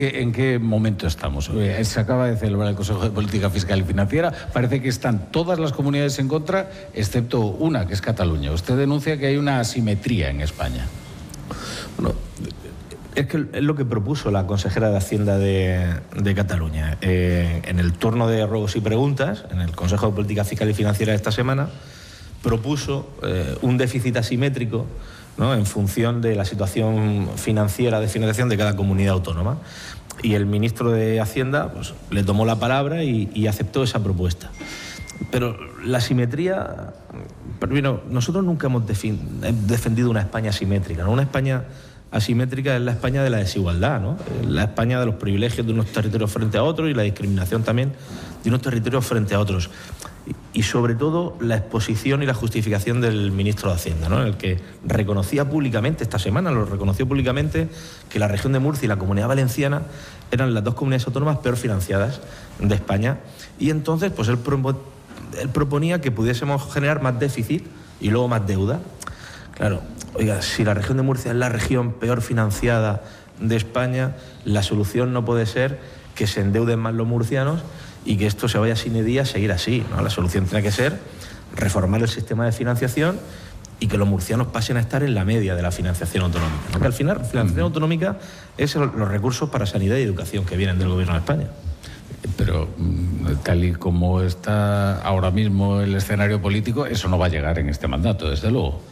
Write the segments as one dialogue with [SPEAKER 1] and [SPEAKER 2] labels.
[SPEAKER 1] ¿En qué momento estamos? Se acaba de celebrar el Consejo de Política Fiscal y Financiera. Parece que están todas las comunidades en contra, excepto una, que es Cataluña. Usted denuncia que hay una asimetría en España.
[SPEAKER 2] Bueno, es que es lo que propuso la consejera de Hacienda de Cataluña. En el turno de ruegos y preguntas, en el Consejo de Política Fiscal y Financiera de esta semana, propuso un déficit asimétrico, ¿no?, en función de la situación financiera de financiación de cada comunidad autónoma. Y el ministro de Hacienda pues, le tomó la palabra y aceptó esa propuesta. Pero la asimetría... Bueno, nosotros nunca hemos defendido una España asimétrica, ¿no? Una España asimétrica es la España de la desigualdad, ¿no? La España de los privilegios de unos territorios frente a otros y la discriminación también de unos territorios frente a otros. Y sobre todo la exposición y la justificación del ministro de Hacienda, ¿no?, en el que reconocía públicamente, esta semana lo reconoció públicamente, que la región de Murcia y la Comunidad Valenciana eran las dos comunidades autónomas peor financiadas de España. Y entonces pues él proponía que pudiésemos generar más déficit y luego más deuda. Claro, oiga, si la región de Murcia es la región peor financiada de España, la solución no puede ser que se endeuden más los murcianos y que esto se vaya sin día a seguir así, ¿no? La solución tiene que ser reformar el sistema de financiación y que los murcianos pasen a estar en la media de la financiación autonómica. Porque al final, la financiación autonómica es los recursos para sanidad y educación que vienen del Gobierno de España.
[SPEAKER 1] Pero tal y como está ahora mismo el escenario político, eso no va a llegar en este mandato, desde luego.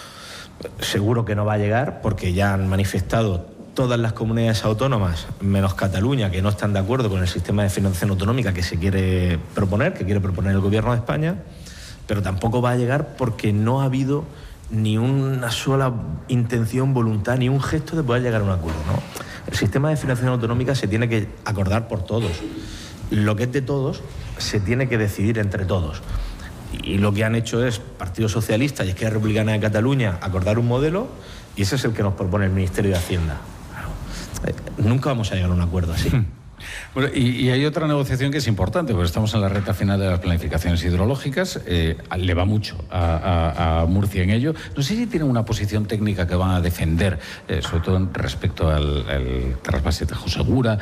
[SPEAKER 2] Seguro que no va a llegar, porque ya han manifestado todas las comunidades autónomas, menos Cataluña, que no están de acuerdo con el sistema de financiación autonómica que quiere proponer el Gobierno de España, pero tampoco va a llegar porque no ha habido ni una sola intención, voluntad, ni un gesto de poder llegar a un acuerdo, ¿no? El sistema de financiación autonómica se tiene que acordar por todos. Lo que es de todos se tiene que decidir entre todos. Y lo que han hecho es Partido Socialista y Esquerra Republicana de Cataluña acordar un modelo, y ese es el que nos propone el Ministerio de Hacienda. Nunca vamos a llegar a un acuerdo así.
[SPEAKER 1] Bueno, y hay otra negociación que es importante, porque estamos en la recta final de las planificaciones hidrológicas. Le va mucho a Murcia en ello. No sé si tienen una posición técnica que van a defender, sobre todo respecto al trasvase de Tajo Segura.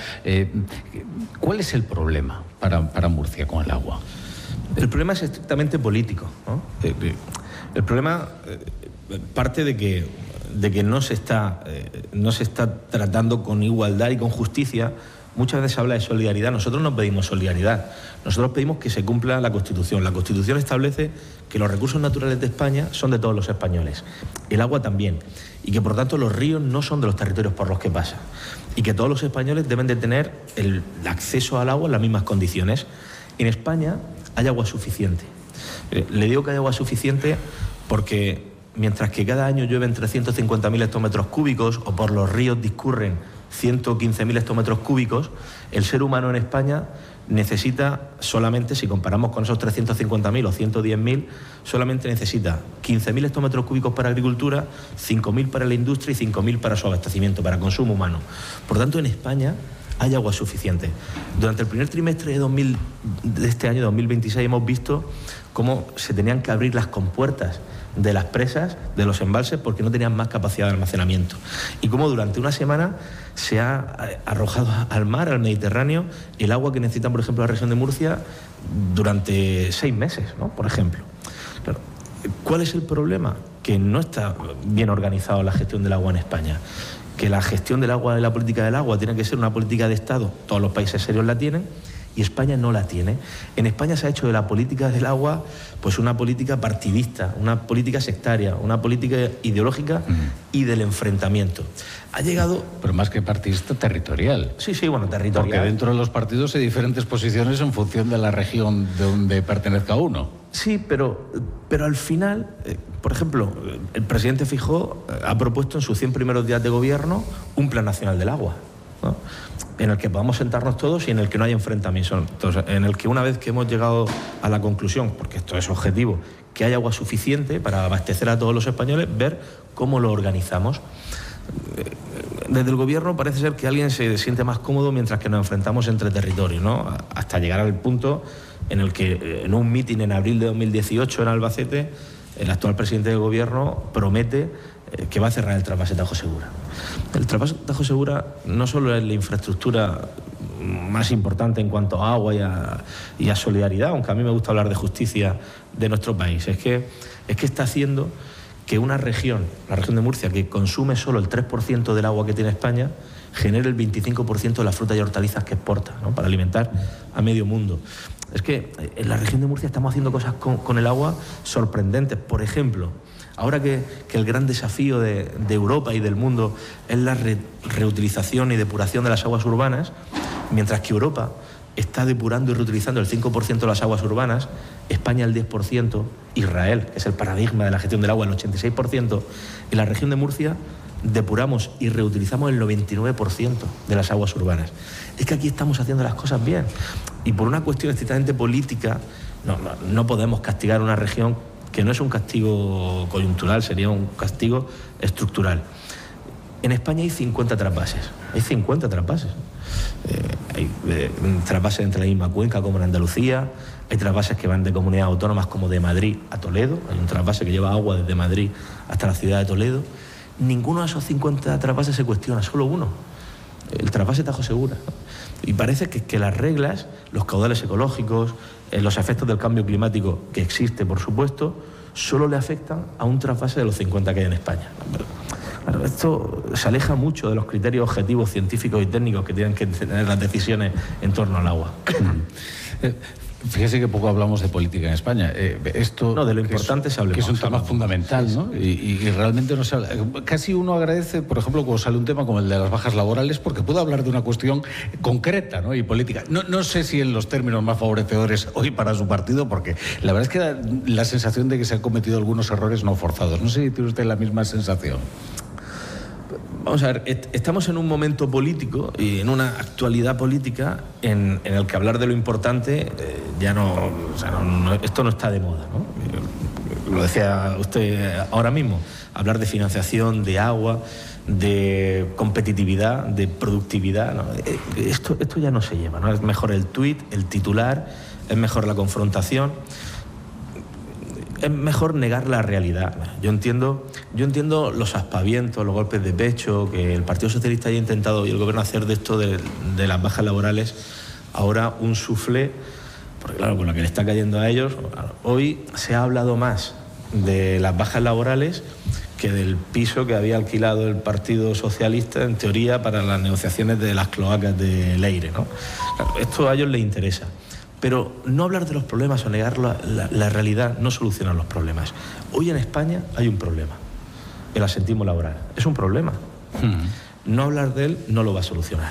[SPEAKER 1] ¿Cuál es el problema para Murcia con el agua?
[SPEAKER 2] El problema es estrictamente político, ¿no? El problema parte de que no se está tratando con igualdad y con justicia. Muchas veces se habla de solidaridad. Nosotros no pedimos solidaridad. Nosotros pedimos que se cumpla la Constitución. La Constitución establece que los recursos naturales de España son de todos los españoles. El agua también. Y que, por tanto, los ríos no son de los territorios por los que pasan. Y que todos los españoles deben de tener el acceso al agua en las mismas condiciones. En España hay agua suficiente. Le digo que hay agua suficiente porque mientras que cada año llueven 350.000 hectómetros cúbicos o por los ríos discurren 115.000 hectómetros cúbicos, el ser humano en España necesita solamente, si comparamos con esos 350.000 o 110.000, solamente necesita 15.000 hectómetros cúbicos para agricultura, 5.000 para la industria y 5.000 para su abastecimiento, para consumo humano. Por tanto, en España hay agua suficiente. Durante el primer trimestre de este año 2026 hemos visto cómo se tenían que abrir las compuertas de las presas, de los embalses, porque no tenían más capacidad de almacenamiento. Y cómo durante una semana se ha arrojado al mar, al Mediterráneo, el agua que necesita, por ejemplo, la región de Murcia durante 6 meses, ¿no?, por ejemplo. Claro, ¿cuál es el problema? Que no está bien organizada la gestión del agua en España. Que la gestión del agua y la política del agua tiene que ser una política de Estado. Todos los países serios la tienen y España no la tiene. En España se ha hecho de la política del agua pues una política partidista, una política sectaria, una política ideológica y del enfrentamiento. Ha llegado...
[SPEAKER 1] Pero más que partidista, territorial.
[SPEAKER 2] Sí, bueno, territorial.
[SPEAKER 1] Porque dentro de los partidos hay diferentes posiciones en función de la región de donde pertenezca uno.
[SPEAKER 2] Sí, pero al final, por ejemplo, el presidente Feijóo ha propuesto en sus 100 primeros días de gobierno un plan nacional del agua, ¿no?, en el que podamos sentarnos todos y en el que no haya enfrentamientos. Entonces, en el que una vez que hemos llegado a la conclusión, porque esto es objetivo, que haya agua suficiente para abastecer a todos los españoles, ver cómo lo organizamos. Desde el gobierno parece ser que alguien se siente más cómodo mientras que nos enfrentamos entre territorios, ¿no?, hasta llegar al punto en el que en un mitin en abril de 2018 en Albacete el actual presidente del gobierno promete que va a cerrar el trasvase Tajo Segura. El trasvase Tajo Segura no solo es la infraestructura más importante en cuanto a agua y a solidaridad, aunque a mí me gusta hablar de justicia de nuestro país, es que está haciendo que una región, la región de Murcia, que consume solo el 3% del agua que tiene España, genere el 25% de las frutas y hortalizas que exporta, ¿no?, para alimentar a medio mundo. Es que en la región de Murcia estamos haciendo cosas con el agua sorprendentes. Por ejemplo, ahora que el gran desafío de Europa y del mundo es la reutilización y depuración de las aguas urbanas, mientras que Europa está depurando y reutilizando el 5% de las aguas urbanas, España el 10%, Israel, que es el paradigma de la gestión del agua, el 86%, en la región de Murcia depuramos y reutilizamos el 99% de las aguas urbanas. Es que aquí estamos haciendo las cosas bien. Y por una cuestión estrictamente política, no podemos castigar a una región que no es un castigo coyuntural, sería un castigo estructural. En España hay 50 trasvases. Hay 50 trasvases. Hay trasvases entre la misma cuenca como en Andalucía, hay trasvases que van de comunidades autónomas como de Madrid a Toledo, hay un trasvase que lleva agua desde Madrid hasta la ciudad de Toledo. Ninguno de esos 50 trasvases se cuestiona, solo uno, el trasvase Tajo Segura. Y parece que las reglas, los caudales ecológicos, los efectos del cambio climático, que existe por supuesto, solo le afectan a un trasvase de los 50 que hay en España. Claro, esto se aleja mucho de los criterios objetivos científicos y técnicos que tienen que tener las decisiones en torno al agua.
[SPEAKER 1] Fíjese que poco hablamos de política en España.
[SPEAKER 2] No, de lo importante se habla.
[SPEAKER 1] Que es un tema fundamental, ¿no? Y realmente no se habla. Casi uno agradece, por ejemplo, cuando sale un tema como el de las bajas laborales, porque puede hablar de una cuestión concreta, ¿no?, y política. No sé si en los términos más favorecedores hoy para su partido, porque la verdad es que da la sensación de que se han cometido algunos errores no forzados. No sé si tiene usted la misma sensación.
[SPEAKER 2] Vamos a ver, estamos en un momento político y en una actualidad política en el que hablar de lo importante esto no está de moda, ¿no? Lo decía usted ahora mismo, hablar de financiación, de agua, de competitividad, de productividad, ¿no? Esto ya no se lleva, ¿no? Es mejor el tuit, el titular, es mejor la confrontación. Es mejor negar la realidad. Yo entiendo los aspavientos, los golpes de pecho que el Partido Socialista haya intentado y el Gobierno hacer de esto de las bajas laborales ahora un suflé, porque claro, con lo que le está cayendo a ellos, hoy se ha hablado más de las bajas laborales que del piso que había alquilado el Partido Socialista, en teoría, para las negociaciones de las cloacas de Leire, ¿no? Claro, esto a ellos les interesa. Pero no hablar de los problemas o negar la realidad no soluciona los problemas. Hoy en España hay un problema, el absentismo laboral. Es un problema. No hablar de él no lo va a solucionar.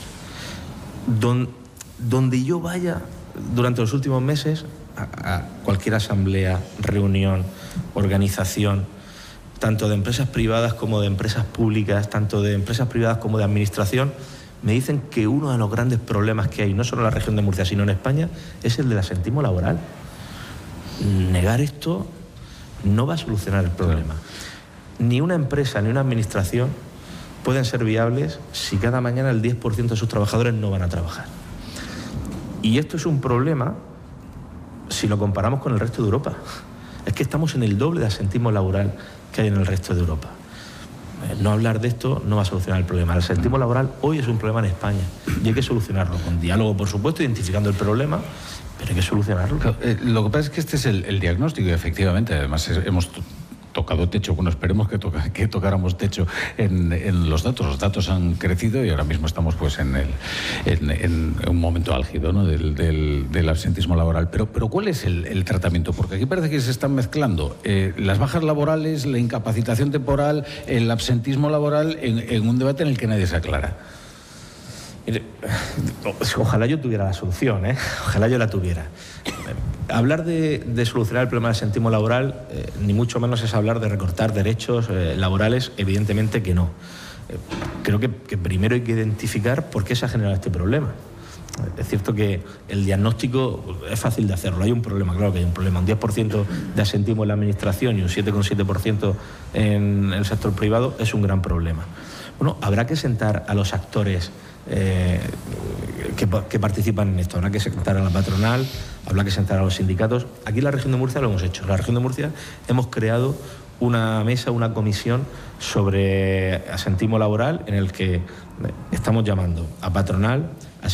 [SPEAKER 2] Donde yo vaya durante los últimos meses, a cualquier asamblea, reunión, organización, tanto de empresas privadas como de empresas públicas, tanto de empresas privadas como de administración, me dicen que uno de los grandes problemas que hay, no solo en la región de Murcia, sino en España, es el del absentismo laboral. Negar esto no va a solucionar el problema. Ni una empresa ni una administración pueden ser viables si cada mañana el 10% de sus trabajadores no van a trabajar. Y esto es un problema si lo comparamos con el resto de Europa. Es que estamos en el doble de absentismo laboral que hay en el resto de Europa. No hablar de esto no va a solucionar el problema. El absentismo laboral hoy es un problema en España y hay que solucionarlo con diálogo, por supuesto, identificando el problema, pero hay que solucionarlo.
[SPEAKER 1] Lo que pasa es que este es el diagnóstico y efectivamente, además hemos tocado techo. Bueno, esperemos que tocáramos techo en los datos. Los datos han crecido y ahora mismo estamos pues en un momento álgido, ¿no?, del absentismo laboral. Pero ¿cuál es el tratamiento? Porque aquí parece que se están mezclando las bajas laborales, la incapacitación temporal, el absentismo laboral en un debate en el que nadie se aclara.
[SPEAKER 2] Ojalá yo tuviera la solución, ¿eh? Ojalá yo la tuviera. Hablar de solucionar el problema del absentismo laboral, ni mucho menos es hablar de recortar derechos laborales, evidentemente que no. Creo que primero hay que identificar por qué se ha generado este problema. Es cierto que el diagnóstico es fácil de hacerlo, hay un problema, claro que hay un problema. Un 10% de absentismo en la administración y un 7,7% en el sector privado es un gran problema. Bueno, habrá que sentar a los actores que participan en esto. Habrá que sentar a la patronal, habrá que sentar a los sindicatos. Aquí en la región de Murcia lo hemos hecho. En la región de Murcia hemos creado una mesa, una comisión sobre asentismo laboral en el que estamos llamando a patronal,